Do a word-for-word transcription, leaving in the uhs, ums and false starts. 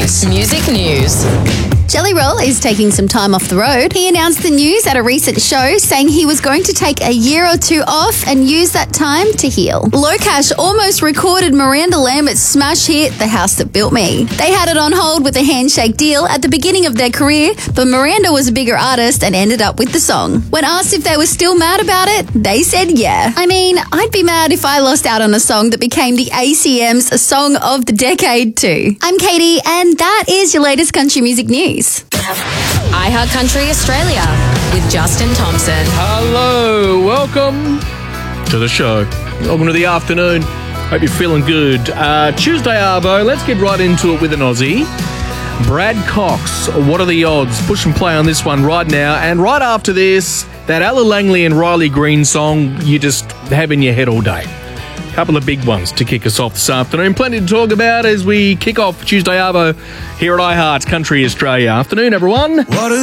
Ice Music News. Jelly Roll is taking some time off the road. He announced the news at a recent show, saying he was going to take a year or two off and use that time to heal. Locash almost recorded Miranda Lambert's smash hit, The House That Built Me. They had it on hold with a handshake deal at the beginning of their career, but Miranda was a bigger artist and ended up with the song. When asked if they were still mad about it, they said yeah. I mean, I'd be mad if I lost out on a song that became the A C M's Song of the Decade too. I'm Katie, and that is your latest country music news. iHeart Country Australia with Justin Thompson. Hello, welcome to the show. Welcome to the afternoon. Hope you're feeling good. Uh, Tuesday Arvo, let's get right into it with an Aussie. Brad Cox, what are the odds? Push and play on this one right now. And right after this, that Ella Langley and Riley Green song you just have in your head all day. Couple of big ones to kick us off this afternoon. Plenty to talk about as we kick off Tuesday Arvo here at iHeart's Country Australia. Afternoon, everyone.